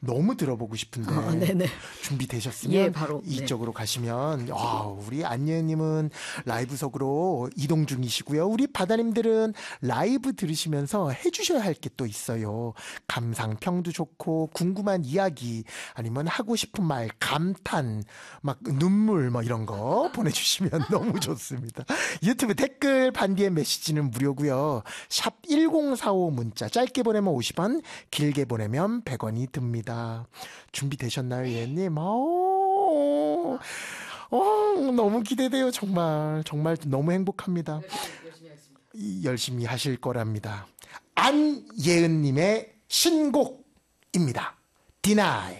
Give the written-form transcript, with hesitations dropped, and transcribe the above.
너무 들어보고 싶은데 네네. 준비되셨으면 예, 바로 이쪽으로 가시면 우리 안예은님은 라이브석으로 이동 중이시고요. 우리 바다님들은 라이브 들으시면서 해주셔야 할 게 또 있어요. 감상평도 좋고 궁금한 이야기 아니면 하고 싶은 말, 감탄, 막 눈물 뭐 이런 거 보내주시면 너무 좋습니다. 유튜브 댓글 반디의 메시지는 무료고요. 샵 1045 문자 짧게 보내면 50원, 길게 보내면 100원이 듭니다. 준비되셨나요, 예님? 너무 기대돼요. 정말 너무 행복합니다. 열심히 하실 거랍니다. 안예은님의 신곡입니다. Deny.